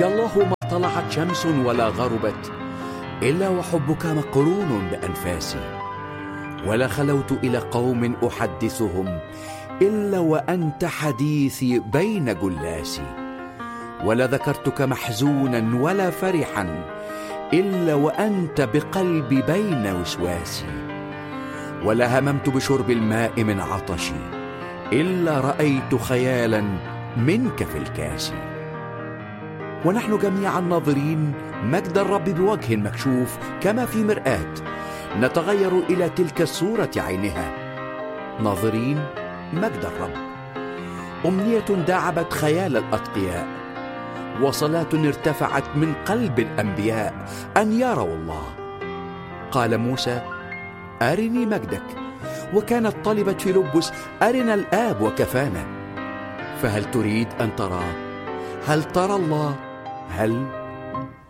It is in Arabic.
يا الله ما طلعت شمس ولا غربت إلا وحبك مقرون بأنفاسي، ولا خلوت إلى قوم أحدثهم إلا وأنت حديثي بين جلاسي، ولا ذكرتك محزونا ولا فرحا إلا وأنت بقلبي بين وسواسي، ولا هممت بشرب الماء من عطشي إلا رأيت خيالا منك في الكاس. ونحن جميعا ناظرين مجد الرب بوجه مكشوف كما في مرآة، نتغير إلى تلك الصورة عينها، ناظرين مجد الرب. أمنية داعبت خيال الأتقياء، وصلاة ارتفعت من قلب الأنبياء أن يروا الله. قال موسى: أرني مجدك، وكانت طلبت فيلبس: أرنا الآب وكفانا. فهل تريد أن تراه؟ هل ترى الله؟ هل